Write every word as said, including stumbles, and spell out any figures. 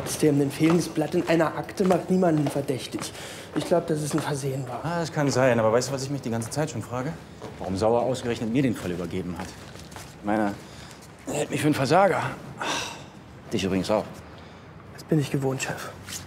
trotzdem, ein fehlendes Blatt in einer Akte macht niemanden verdächtig. Ich glaube, dass es ein Versehen war. Ah, das kann sein, aber weißt du, was ich mich die ganze Zeit schon frage? Warum Sauer ausgerechnet mir den Fall übergeben hat. Ich meine, er hält mich für einen Versager. Dich übrigens auch. Das bin ich gewohnt, Chef.